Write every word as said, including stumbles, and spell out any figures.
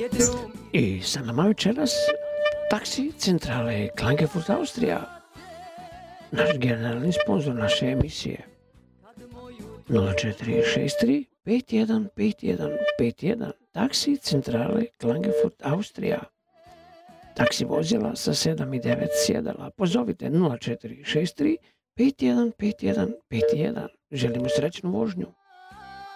I sa nama večeras taksi centrale Klagenfurt Austrija, naš generalni sponzor naše emisije. nula četiri šest tri pet jedan pet jedan pet jedan, taksi centrale Klagenfurt Austrija. Taksi vozila sa sedam i devet sjedala. Pozovite nula četiri šest tri pet jedan pet jedan pet jedan. Želimo srećnu vožnju.